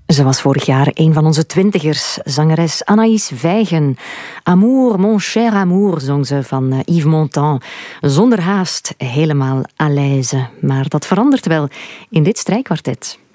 Ze was vorig jaar een van onze twintigers, zangeres Anaïs Vijgen. Amour, mon cher amour, zong ze van Yves Montand. Zonder haast, helemaal à l'aise. Maar dat verandert wel in dit strijkkwartet.